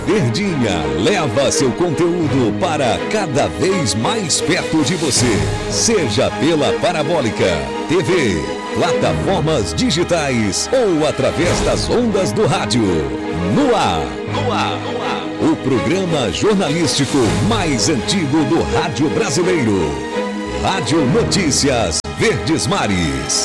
Verdinha leva seu conteúdo para cada vez mais perto de você. Seja pela Parabólica, TV, plataformas digitais ou através das ondas do rádio. No ar. O programa jornalístico mais antigo do rádio brasileiro. Rádio Notícias Verdes Mares.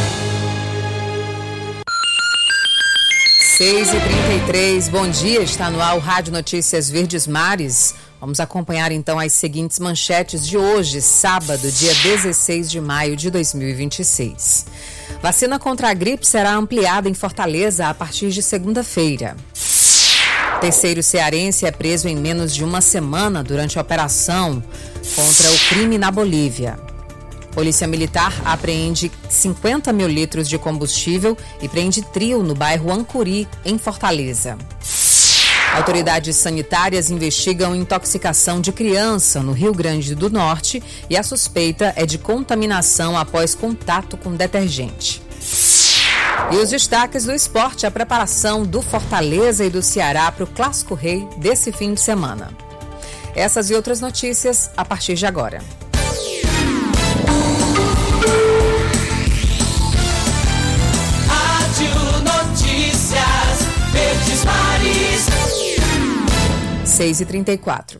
6h33, bom dia, está no ar o Rádio Notícias Verdes Mares. Vamos acompanhar então as seguintes manchetes de hoje, sábado, dia 16 de maio de 2026. Vacina contra a gripe será ampliada em Fortaleza a partir de segunda-feira. Terceiro cearense é preso em menos de uma semana durante a operação contra o crime na Bolívia. Polícia Militar apreende 50 mil litros de combustível e prende trio no bairro Ancuri, em Fortaleza. Autoridades sanitárias investigam intoxicação de criança no Rio Grande do Norte e a suspeita é de contaminação após contato com detergente. E os destaques do esporte, a preparação do Fortaleza e do Ceará para o Clássico Rei desse fim de semana. Essas e outras notícias a partir de agora. Rádio Notícias Verdes Mares. 6h34.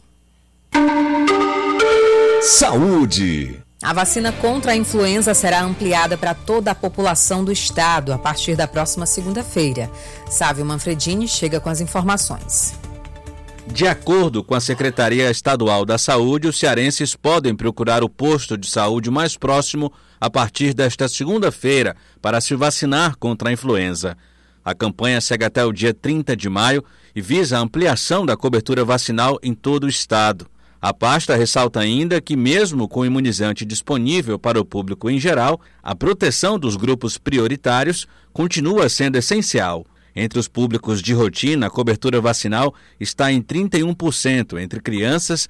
Saúde. A vacina contra a influenza será ampliada para toda a população do estado a partir da próxima segunda-feira. Sávio Manfredini chega com as informações. De acordo com a Secretaria Estadual da Saúde, os cearenses podem procurar o posto de saúde mais próximo a partir desta segunda-feira para se vacinar contra a influenza. A campanha segue até o dia 30 de maio e visa a ampliação da cobertura vacinal em todo o estado. A pasta ressalta ainda que, mesmo com o imunizante disponível para o público em geral, a proteção dos grupos prioritários continua sendo essencial. Entre os públicos de rotina, a cobertura vacinal está em 31% entre crianças,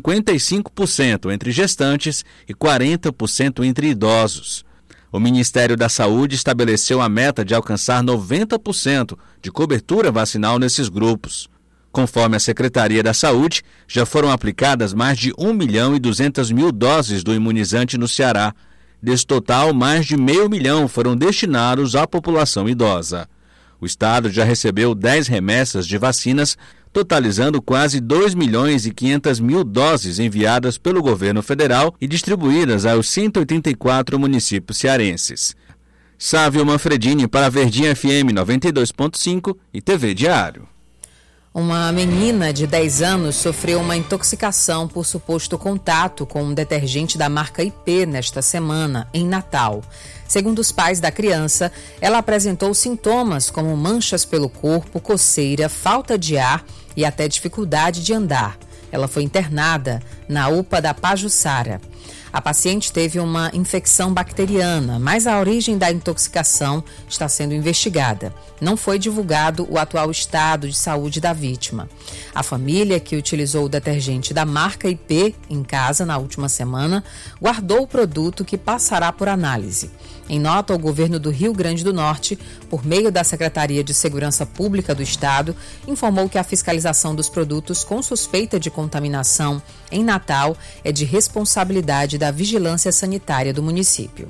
55% entre gestantes e 40% entre idosos. O Ministério da Saúde estabeleceu a meta de alcançar 90% de cobertura vacinal nesses grupos. Conforme a Secretaria da Saúde, já foram aplicadas mais de 1.200.000 doses do imunizante no Ceará. Desse total, mais de 500 mil foram destinados à população idosa. O estado já recebeu 10 remessas de vacinas, totalizando quase 2.500.000 doses enviadas pelo governo federal e distribuídas aos 184 municípios cearenses. Sávio Manfredini para a Verdinha FM 92.5 e TV Diário. Uma menina de 10 anos sofreu uma intoxicação por suposto contato com um detergente da marca IP nesta semana, em Natal. Segundo os pais da criança, ela apresentou sintomas como manchas pelo corpo, coceira, falta de ar e até dificuldade de andar. Ela foi internada na UPA da Pajuçara. A paciente teve uma infecção bacteriana, mas a origem da intoxicação está sendo investigada. Não foi divulgado o atual estado de saúde da vítima. A família, que utilizou o detergente da marca IP em casa na última semana, guardou o produto que passará por análise. Em nota, o governo do Rio Grande do Norte, por meio da Secretaria de Segurança Pública do Estado, informou que a fiscalização dos produtos com suspeita de contaminação em Natal é de responsabilidade da Vigilância Sanitária do município.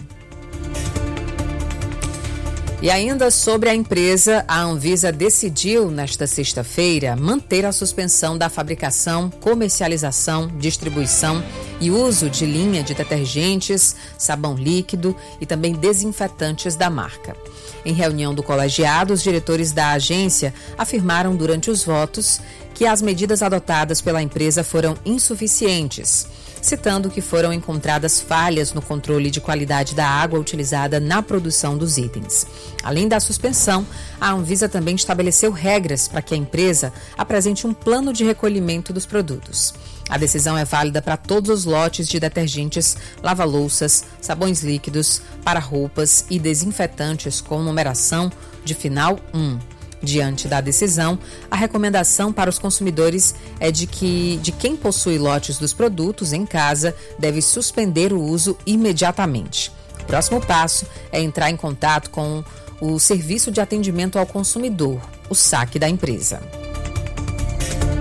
E ainda sobre a empresa, a Anvisa decidiu, nesta sexta-feira, manter a suspensão da fabricação, comercialização, distribuição e uso de linha de detergentes, sabão líquido e também desinfetantes da marca. Em reunião do colegiado, os diretores da agência afirmaram durante os votos que as medidas adotadas pela empresa foram insuficientes, citando que foram encontradas falhas no controle de qualidade da água utilizada na produção dos itens. Além da suspensão, a Anvisa também estabeleceu regras para que a empresa apresente um plano de recolhimento dos produtos. A decisão é válida para todos os lotes de detergentes, lava-louças, sabões líquidos, para roupas e desinfetantes com numeração de final 1. Diante da decisão, a recomendação para os consumidores é de quem possui lotes dos produtos em casa deve suspender o uso imediatamente. O próximo passo é entrar em contato com o Serviço de Atendimento ao Consumidor, o SAC da empresa.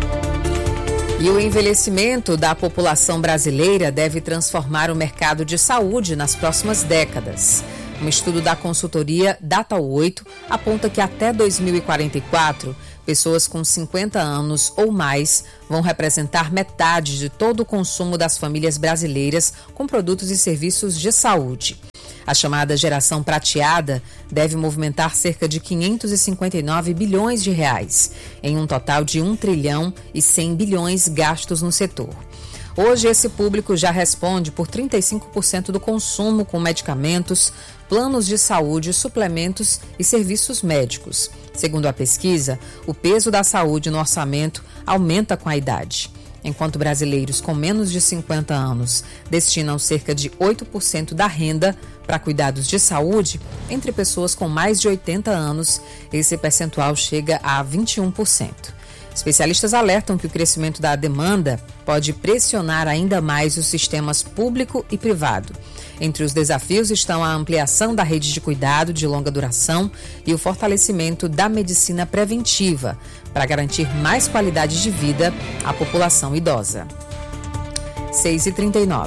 E o envelhecimento da população brasileira deve transformar o mercado de saúde nas próximas décadas. Um estudo da consultoria Data8 aponta que até 2044, pessoas com 50 anos ou mais vão representar metade de todo o consumo das famílias brasileiras com produtos e serviços de saúde. A chamada geração prateada deve movimentar cerca de 559 bilhões de reais, em um total de 1 trilhão e 100 bilhões gastos no setor. Hoje, esse público já responde por 35% do consumo com medicamentos, planos de saúde, suplementos e serviços médicos. Segundo a pesquisa, o peso da saúde no orçamento aumenta com a idade. Enquanto brasileiros com menos de 50 anos destinam cerca de 8% da renda para cuidados de saúde, entre pessoas com mais de 80 anos, esse percentual chega a 21%. Especialistas alertam que o crescimento da demanda pode pressionar ainda mais os sistemas público e privado. Entre os desafios estão a ampliação da rede de cuidado de longa duração e o fortalecimento da medicina preventiva para garantir mais qualidade de vida à população idosa. 6h39.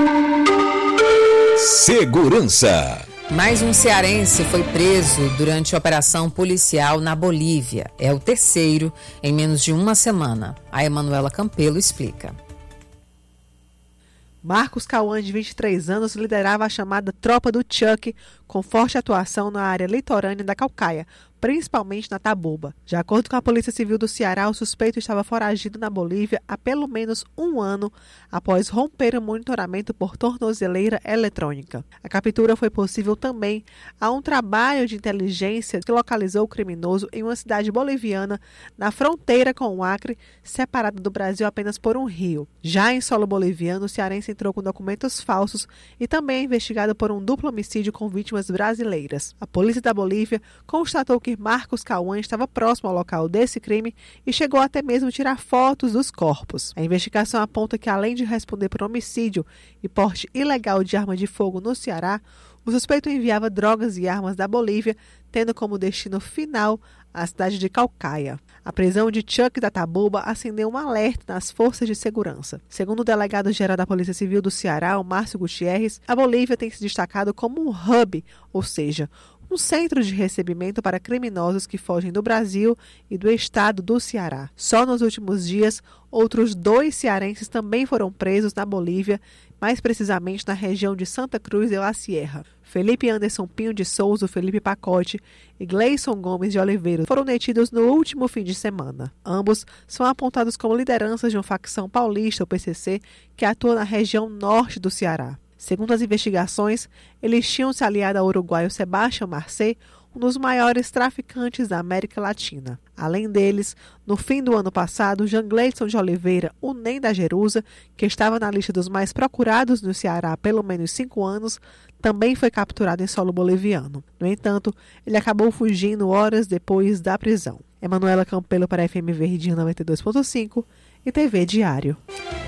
Segurança. Mais um cearense foi preso durante a operação policial na Bolívia. É o terceiro em menos de uma semana. A Emanuela Campelo explica. Marcos Cauã, de 23 anos, liderava a chamada Tropa do Chuck, com forte atuação na área litorânea da Caucaia, principalmente na Taboba. De acordo com a Polícia Civil do Ceará, o suspeito estava foragido na Bolívia há pelo menos um ano após romper o monitoramento por tornozeleira eletrônica. A captura foi possível também a um trabalho de inteligência que localizou o criminoso em uma cidade boliviana na fronteira com o Acre, separada do Brasil apenas por um rio. Já em solo boliviano, o cearense entrou com documentos falsos e também é investigado por um duplo homicídio com vítimas brasileiras. A polícia da Bolívia constatou que Marcos Cauã estava próximo ao local desse crime e chegou até mesmo a tirar fotos dos corpos. A investigação aponta que, além de responder por homicídio e porte ilegal de arma de fogo no Ceará, o suspeito enviava drogas e armas da Bolívia, tendo como destino final a cidade de Caucaia. A prisão de Chuck da Taboba acendeu um alerta nas forças de segurança. Segundo o delegado-geral da Polícia Civil do Ceará, o Márcio Gutierrez, a Bolívia tem se destacado como um hub, ou seja, um centro de recebimento para criminosos que fogem do Brasil e do estado do Ceará. Só nos últimos dias, outros 2 cearenses também foram presos na Bolívia, mais precisamente na região de Santa Cruz de la Sierra. Felipe Anderson Pinho de Souza, Felipe Pacote e Gleison Gomes de Oliveira foram detidos no último fim de semana. Ambos são apontados como lideranças de uma facção paulista, o PCC, que atua na região norte do Ceará. Segundo as investigações, eles tinham se aliado ao uruguaio Sebastião Marcet, um dos maiores traficantes da América Latina. Além deles, no fim do ano passado, Jean Gleison de Oliveira, o NEM da Jerusa, que estava na lista dos mais procurados no Ceará há pelo menos 5 anos, também foi capturado em solo boliviano. No entanto, ele acabou fugindo horas depois da prisão. Emanuela Campelo para FM Verdinho 92.5 e TV Diário.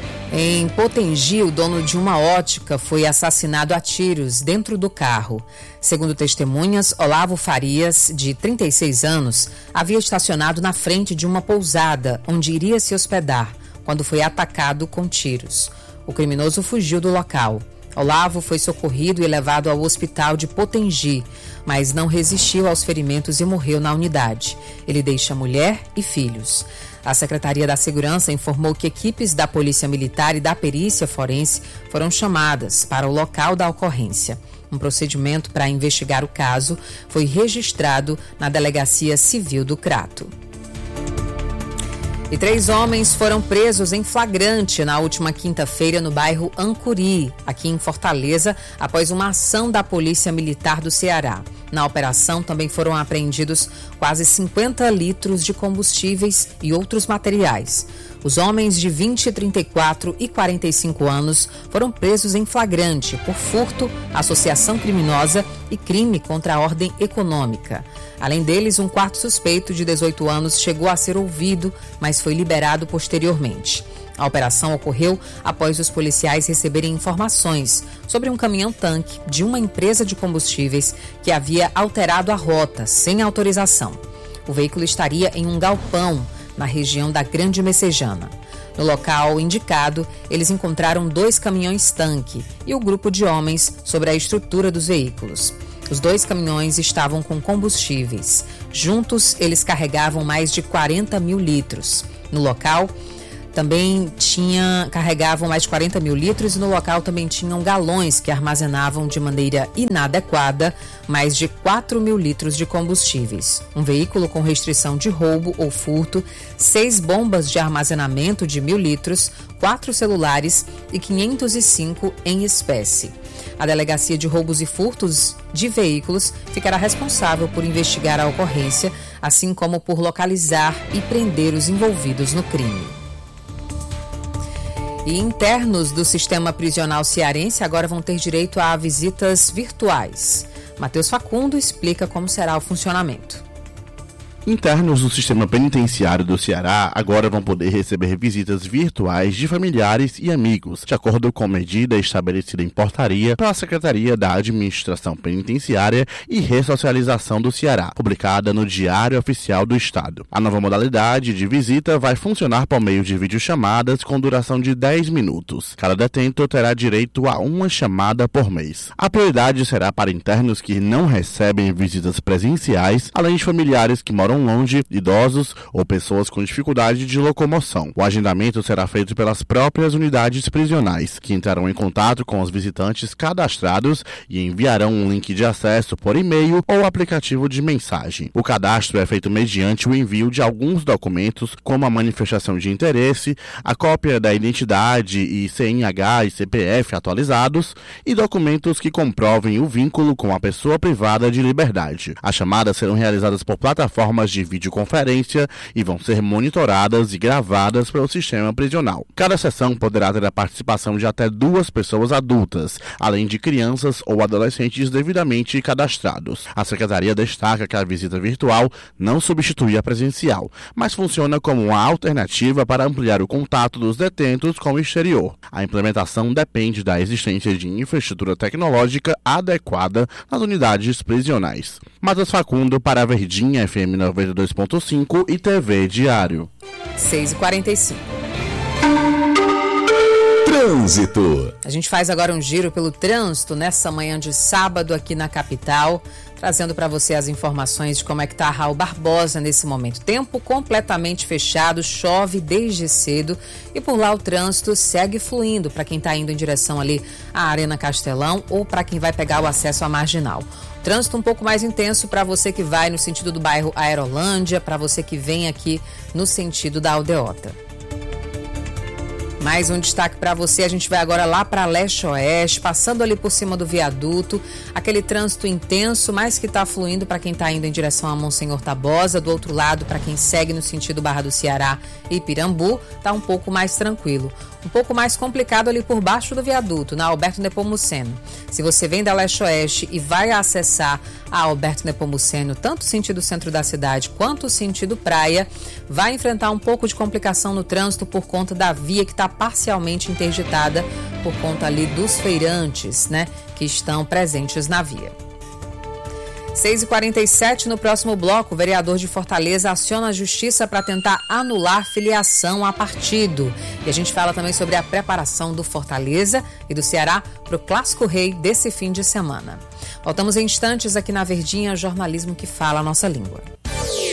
Em Potengi, o dono de uma ótica foi assassinado a tiros dentro do carro. Segundo testemunhas, Olavo Farias, de 36 anos, havia estacionado na frente de uma pousada onde iria se hospedar, quando foi atacado com tiros. O criminoso fugiu do local. Olavo foi socorrido e levado ao hospital de Potengi, mas não resistiu aos ferimentos e morreu na unidade. Ele deixa mulher e filhos. A Secretaria da Segurança informou que equipes da Polícia Militar e da Perícia Forense foram chamadas para o local da ocorrência. Um procedimento para investigar o caso foi registrado na Delegacia Civil do Crato. E 3 homens foram presos em flagrante na última quinta-feira no bairro Ancuri, aqui em Fortaleza, após uma ação da Polícia Militar do Ceará. Na operação também foram apreendidos quase 50 litros de combustíveis e outros materiais. Os homens de 20, 34 e 45 anos foram presos em flagrante por furto, associação criminosa e crime contra a ordem econômica. Além deles, um quarto suspeito de 18 anos chegou a ser ouvido, mas foi liberado posteriormente. A operação ocorreu após os policiais receberem informações sobre um caminhão-tanque de uma empresa de combustíveis que havia alterado a rota sem autorização. O veículo estaria em um galpão na região da Grande Messejana. No local indicado, eles encontraram 2 caminhões-tanque e o grupo de homens sobre a estrutura dos veículos. Os 2 caminhões estavam com combustíveis. Juntos, eles carregavam mais de 40 mil litros. No local, carregavam mais de 40 mil litros e no local também tinham galões que armazenavam de maneira inadequada mais de 4 mil litros de combustíveis. Um veículo com restrição de roubo ou furto, 6 bombas de armazenamento de 1.000 litros, 4 celulares e 505 em espécie. A Delegacia de Roubos e Furtos de Veículos ficará responsável por investigar a ocorrência, assim como por localizar e prender os envolvidos no crime. E internos do sistema prisional cearense agora vão ter direito a visitas virtuais. Matheus Facundo explica como será o funcionamento. Internos do sistema penitenciário do Ceará agora vão poder receber visitas virtuais de familiares e amigos, de acordo com medida estabelecida em portaria pela Secretaria da Administração Penitenciária e Ressocialização do Ceará, publicada no Diário Oficial do Estado. A nova modalidade de visita vai funcionar por meio de videochamadas com duração de 10 minutos. Cada detento terá direito a uma chamada por mês. A prioridade será para internos que não recebem visitas presenciais, além de familiares que moram longe, idosos ou pessoas com dificuldade de locomoção. O agendamento será feito pelas próprias unidades prisionais, que entrarão em contato com os visitantes cadastrados e enviarão um link de acesso por e-mail ou aplicativo de mensagem. O cadastro é feito mediante o envio de alguns documentos, como a manifestação de interesse, a cópia da identidade e CNH e CPF atualizados e documentos que comprovem o vínculo com a pessoa privada de liberdade. As chamadas serão realizadas por plataformas de videoconferência e vão ser monitoradas e gravadas pelo sistema prisional. Cada sessão poderá ter a participação de até 2 pessoas adultas, além de crianças ou adolescentes devidamente cadastrados. A Secretaria destaca que a visita virtual não substitui a presencial, mas funciona como uma alternativa para ampliar o contato dos detentos com o exterior. A implementação depende da existência de infraestrutura tecnológica adequada nas unidades prisionais. Matheus Facundo para a Verdinha FM 92.5 e TV Diário. 6h45. Trânsito. A gente faz agora um giro pelo trânsito nessa manhã de sábado aqui na capital, trazendo para você as informações de como é que está a Raul Barbosa nesse momento. Tempo completamente fechado, chove desde cedo e por lá o trânsito segue fluindo para quem está indo em direção ali à Arena Castelão ou para quem vai pegar o acesso à Marginal. Trânsito um pouco mais intenso para você que vai no sentido do bairro Aerolândia, para você que vem aqui no sentido da Aldeota. Mais um destaque para você, a gente vai agora lá para Leste-Oeste, passando ali por cima do viaduto, aquele trânsito intenso, mas que está fluindo para quem está indo em direção a Monsenhor Tabosa, do outro lado para quem segue no sentido Barra do Ceará e Pirambu, está um pouco mais tranquilo. Um pouco mais complicado ali por baixo do viaduto, na Alberto Nepomuceno. Se você vem da Leste-Oeste e vai acessar a Alberto Nepomuceno, tanto sentido centro da cidade quanto sentido praia, vai enfrentar um pouco de complicação no trânsito por conta da via que está parcialmente interditada por conta ali dos feirantes, né, que estão presentes na via. 6h47, no próximo bloco, o vereador de Fortaleza aciona a justiça para tentar anular filiação a partido. E a gente fala também sobre a preparação do Fortaleza e do Ceará para o Clássico Rei desse fim de semana. Voltamos em instantes aqui na Verdinha, jornalismo que fala a nossa língua.